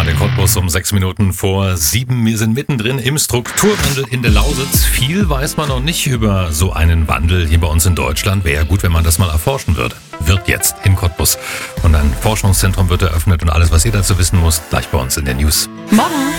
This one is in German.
gerade in Cottbus um 6 Minuten vor 7. Wir sind mittendrin im Strukturwandel in der Lausitz. Viel weiß man noch nicht über so einen Wandel hier bei uns in Deutschland. Wäre ja gut, wenn man das mal erforschen würde. Wird jetzt in Cottbus. Und ein Forschungszentrum wird eröffnet und alles, was ihr dazu wissen müsst, gleich bei uns in der News. Morgen!